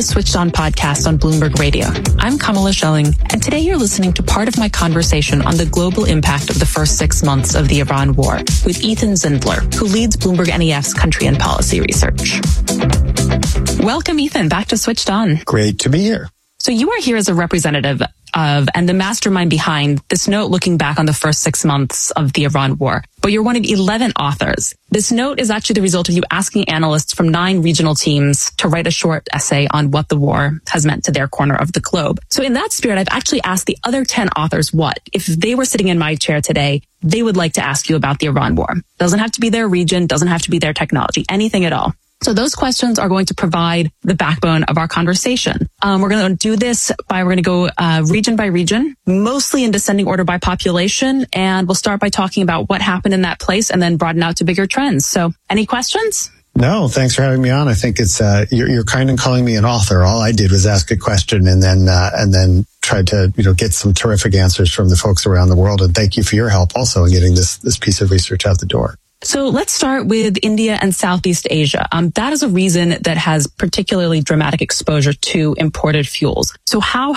Switched On podcast on Bloomberg Radio. I'm Kamala Schelling, and today you're listening to part of my conversation on the global impact of the first 6 months of the Iran war with Ethan Zindler, who leads Bloomberg NEF's country and policy research. Welcome, Ethan, back to Switched On. Great to be here. So you are here as a representative of and the mastermind behind this note looking back on the first 6 months of the Iran war. But you're one of 11 authors. This note is actually the result of you asking analysts from 9 regional teams to write a short essay on what the war has meant to their corner of the globe. So in that spirit, I've actually asked the other 10 authors what, if they were sitting in my chair today, they would like to ask you about the Iran war. Doesn't have to be their region, doesn't have to be their technology, anything at all. So those questions are going to provide the backbone of our conversation. We're going to do this we're going to go region by region, mostly in descending order by population. And we'll start by talking about what happened in that place and then broaden out to bigger trends. So any questions? No, thanks for having me on. I think it's you're kind of calling me an author. All I did was ask a question and then tried to get some terrific answers from the folks around the world. And thank you for your help also in getting this piece of research out the door. So let's start with India and Southeast Asia. That is a region that has particularly dramatic exposure to imported fuels. So how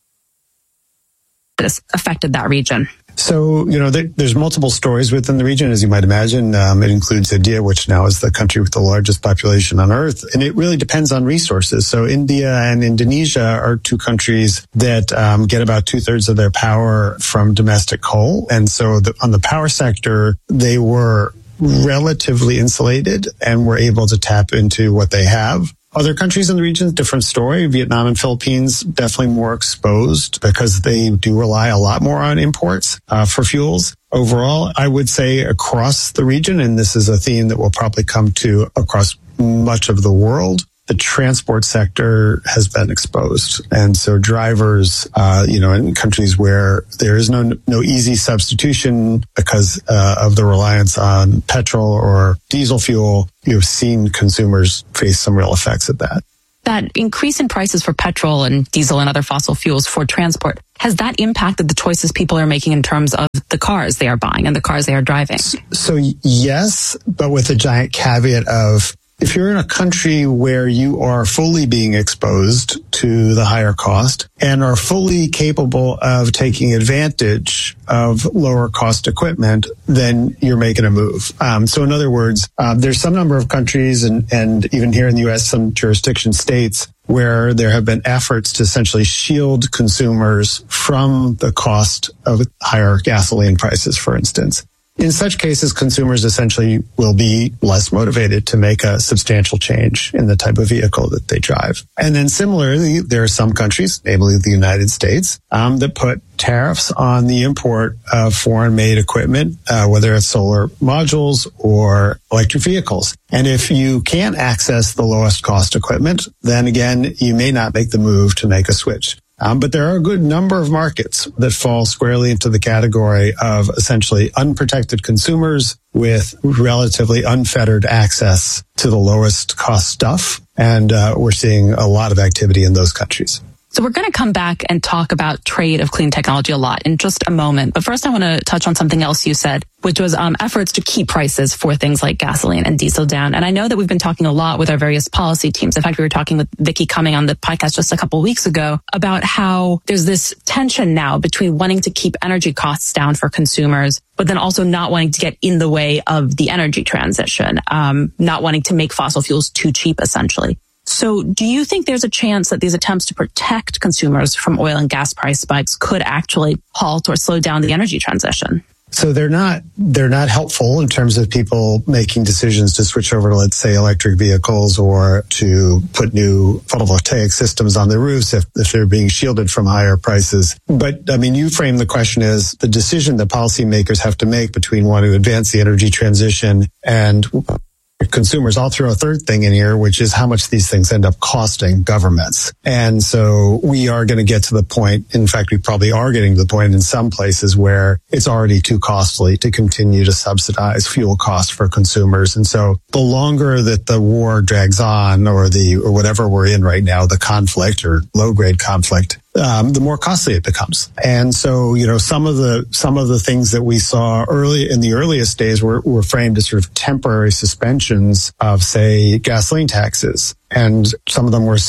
has this affected that region? So, there's multiple stories within the region, as you might imagine. It includes India, which now is the country with the largest population on Earth. And it really depends on resources. So India and Indonesia are 2 countries that get about 2/3 of their power from domestic coal. And so on the power sector, they were relatively insulated and were able to tap into what they have. Other countries in the region, different story. Vietnam and Philippines, definitely more exposed because they do rely a lot more on imports for fuels. Overall, I would say across the region, and this is a theme that will probably come to across much of the world, the transport sector has been exposed. And so drivers, in countries where there is no easy substitution because of the reliance on petrol or diesel fuel, you've seen consumers face some real effects of that. That increase in prices for petrol and diesel and other fossil fuels for transport, has that impacted the choices people are making in terms of the cars they are buying and the cars they are driving? So yes, but with a giant caveat of, if you're in a country where you are fully being exposed to the higher cost and are fully capable of taking advantage of lower cost equipment, then you're making a move. So in other words, there's some number of countries and even here in the U.S., some jurisdiction states where there have been efforts to essentially shield consumers from the cost of higher gasoline prices, for instance. In such cases, consumers essentially will be less motivated to make a substantial change in the type of vehicle that they drive. And then similarly, there are some countries, namely the United States, that put tariffs on the import of foreign-made equipment, whether it's solar modules or electric vehicles. And if you can't access the lowest cost equipment, then again, you may not make the move to make a switch. But there are a good number of markets that fall squarely into the category of essentially unprotected consumers with relatively unfettered access to the lowest cost stuff. And we're seeing a lot of activity in those countries. So we're going to come back and talk about trade of clean technology a lot in just a moment. But first, I want to touch on something else you said, which was efforts to keep prices for things like gasoline and diesel down. And I know that we've been talking a lot with our various policy teams. In fact, we were talking with Vicky Cumming on the podcast just a couple of weeks ago about how there's this tension now between wanting to keep energy costs down for consumers, but then also not wanting to get in the way of the energy transition, not wanting to make fossil fuels too cheap, essentially. So do you think there's a chance that these attempts to protect consumers from oil and gas price spikes could actually halt or slow down the energy transition? So they're not helpful in terms of people making decisions to switch over to, let's say, electric vehicles or to put new photovoltaic systems on their roofs if they're being shielded from higher prices. But I mean, you frame the question as the decision that policymakers have to make between wanting to advance the energy transition and consumers. I'll throw a third thing in here, which is how much these things end up costing governments. And so we are going to get to the point, in fact, we probably are getting to the point in some places where it's already too costly to continue to subsidize fuel costs for consumers. And so the longer that the war drags on or whatever we're in right now, the conflict or low grade conflict, the more costly it becomes. And so, some of the things that we saw in the earliest days were framed as sort of temporary suspensions of, say, gasoline taxes. And some of them were set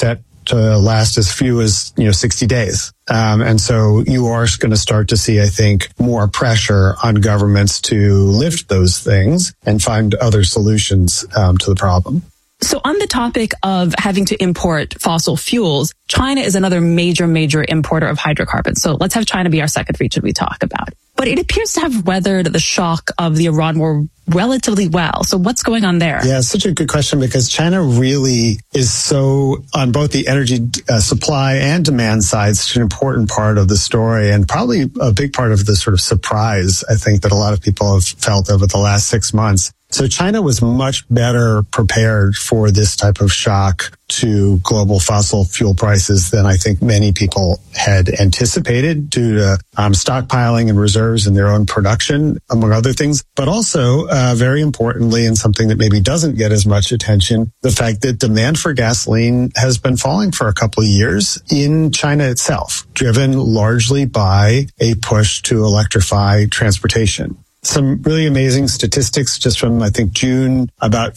to last as few as 60 days. And so you are going to start to see, I think, more pressure on governments to lift those things and find other solutions to the problem. So on the topic of having to import fossil fuels, China is another major importer of hydrocarbons. So let's have China be our second region we talk about. But it appears to have weathered the shock of the Iran war relatively well. So what's going on there? Yeah, it's such a good question because China really is so, on both the energy supply and demand side, such an important part of the story and probably a big part of the sort of surprise, I think, that a lot of people have felt over the last 6 months. So China was much better prepared for this type of shock to global fossil fuel prices than I think many people had anticipated due to stockpiling and reserves in their own production, among other things. But also, very importantly, and something that maybe doesn't get as much attention, the fact that demand for gasoline has been falling for a couple of years in China itself, driven largely by a push to electrify transportation. Some really amazing statistics just from, I think, June. About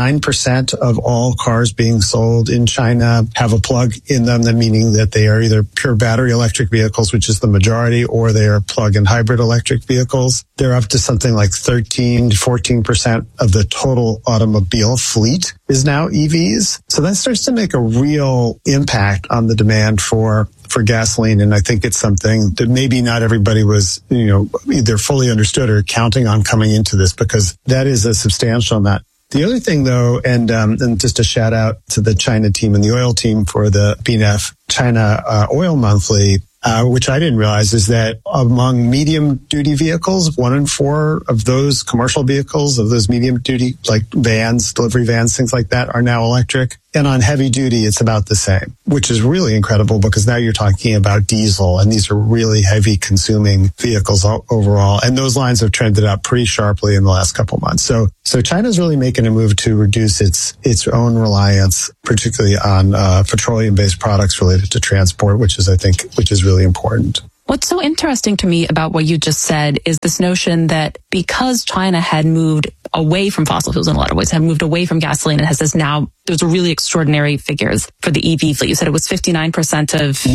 59% of all cars being sold in China have a plug in them, meaning that they are either pure battery electric vehicles, which is the majority, or they are plug-in hybrid electric vehicles. They're up to something like 13 to 14% of the total automobile fleet is now EVs. So that starts to make a real impact on the demand for gasoline. And I think it's something that maybe not everybody was, either fully understood or counting on coming into this, because that is a substantial amount. The other thing, though, and just a shout out to the China team and the oil team for the BNEF China Oil Monthly, which I didn't realize, is that among medium duty vehicles, 1 in 4 of those commercial vehicles, of those medium duty, like vans, delivery vans, things like that, are now electric. And on heavy duty, it's about the same, which is really incredible because now you're talking about diesel, and these are really heavy consuming vehicles overall. And those lines have trended up pretty sharply in the last couple of months. So China's really making a move to reduce its own reliance, particularly on petroleum-based products related to transport, which is really important. What's so interesting to me about what you just said is this notion that because China had moved away from fossil fuels in a lot of ways, had moved away from gasoline, and has this now, those are really extraordinary figures for the EV fleet. You said it was 59%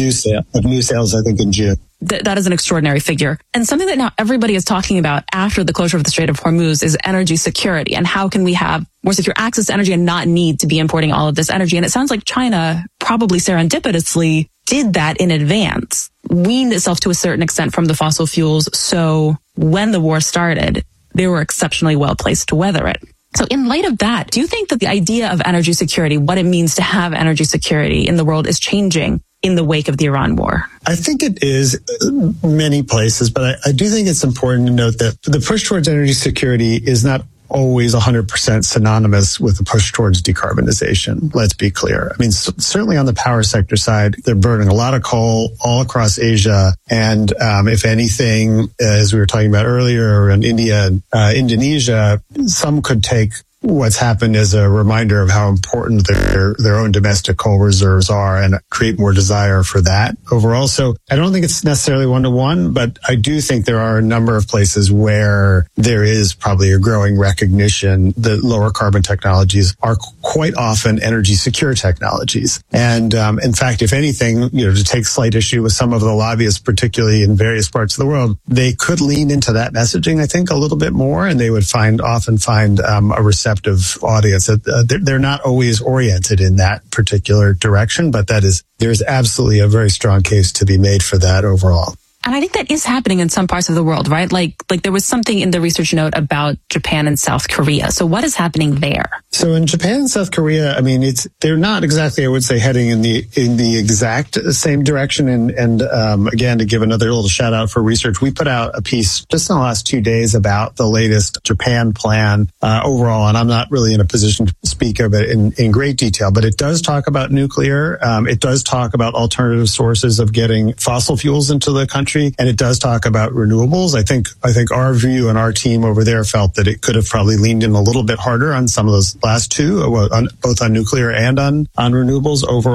of new sales, I think, in June. That is an extraordinary figure. And something that now everybody is talking about after the closure of the Strait of Hormuz is energy security, and how can we have more secure access to energy and not need to be importing all of this energy. And it sounds like China probably serendipitously did that in advance, weaned itself to a certain extent from the fossil fuels. So when the war started, they were exceptionally well placed to weather it. So in light of that, do you think that the idea of energy security, what it means to have energy security in the world, is changing in the wake of the Iran war? I think it is many places, but I do think it's important to note that the push towards energy security is not always 100% synonymous with the push towards decarbonization. Let's be clear. I mean, certainly on the power sector side, they're burning a lot of coal all across Asia. And if anything, as we were talking about earlier, in India and Indonesia, some could take what's happened as a reminder of how important their own domestic coal reserves are and create more desire for that overall. So I don't think it's necessarily one-to-one, but I do think there are a number of places where there is probably a growing recognition that lower carbon technologies are quite often energy secure technologies. And in fact, if anything, to take slight issue with some of the lobbyists, particularly in various parts of the world, they could lean into that messaging, I think, a little bit more, and they would often find a receptive audience. They're not always oriented in that particular direction, but there's absolutely a very strong case to be made for that overall. And I think that is happening in some parts of the world, right? Like there was something in the research note about Japan and South Korea. So what is happening there? So in Japan and South Korea, I mean, they're not exactly, I would say, heading in the exact same direction. And again, to give another little shout out for research, we put out a piece just in the last 2 days about the latest Japan plan overall. And I'm not really in a position to speak of it in great detail, but it does talk about nuclear. It does talk about alternative sources of getting fossil fuels into the country. And it does talk about renewables. I think our view and our team over there felt that it could have probably leaned in a little bit harder on some of those last two, both on nuclear and on renewables overall.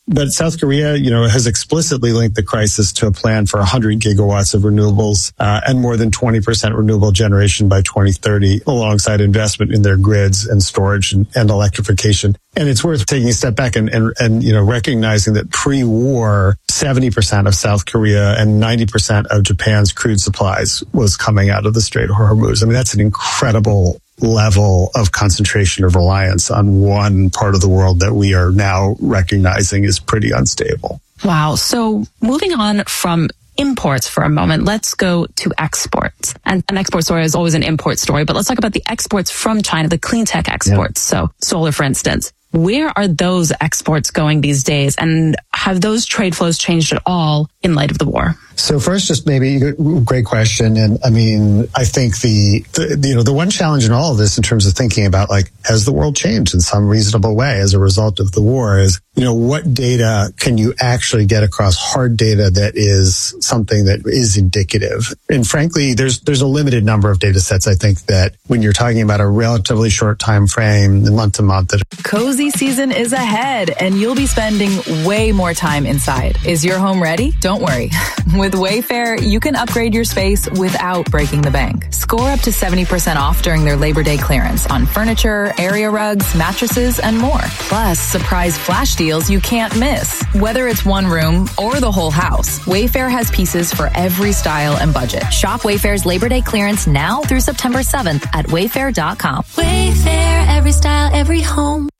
But South Korea, has explicitly linked the crisis to a plan for 100 gigawatts of renewables and more than 20% renewable generation by 2030, alongside investment in their grids and storage and electrification. And it's worth taking a step back and recognizing that pre-war, 70% of South Korea and 90% of Japan's crude supplies was coming out of the Strait of Hormuz. I mean, that's an incredible level of concentration of reliance on one part of the world that we are now recognizing is pretty unstable. Wow. So moving on from imports for a moment, let's go to exports. And an export story is always an import story, but let's talk about the exports from China, the clean tech exports. Yeah. So solar, for instance. Where are those exports going these days? And have those trade flows changed at all in light of the war? So first, just maybe great question. And I mean, I think the one challenge in all of this in terms of thinking about has the world changed in some reasonable way as a result of the war is, what data can you actually get across hard data that is something that is indicative? And frankly, there's a limited number of data sets. I think that when you're talking about a relatively short time frame, month to month. Cozy season is ahead and you'll be spending way more time inside. Is your home ready? Don't worry. With Wayfair, you can upgrade your space without breaking the bank. Score up to 70% off during their Labor Day clearance on furniture, area rugs, mattresses, and more. Plus, surprise flash deals you can't miss. Whether it's one room or the whole house, Wayfair has pieces for every style and budget. Shop Wayfair's Labor Day clearance now through September 7th at wayfair.com. Wayfair, every style, every home.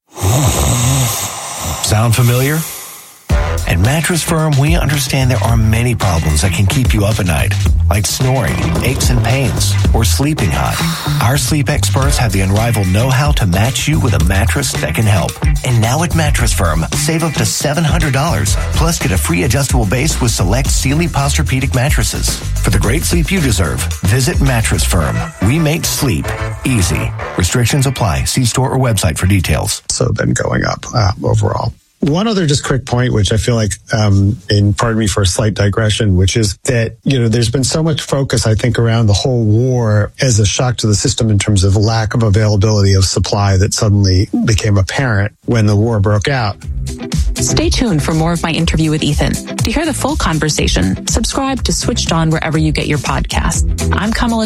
Sound familiar? At Mattress Firm, we understand there are many problems that can keep you up at night, like snoring, aches and pains, or sleeping hot. Our sleep experts have the unrivaled know-how to match you with a mattress that can help. And now at Mattress Firm, save up to $700, plus get a free adjustable base with select Sealy Posturepedic mattresses. For the great sleep you deserve, visit Mattress Firm. We make sleep easy. Restrictions apply. See store or website for details. So then going up overall. One other just quick point, which I feel like, and pardon me for a slight digression, which is that, there's been so much focus, I think, around the whole war as a shock to the system in terms of lack of availability of supply that suddenly became apparent when the war broke out. Stay tuned for more of my interview with Ethan. To hear the full conversation, subscribe to Switched On wherever you get your podcast. I'm Kamala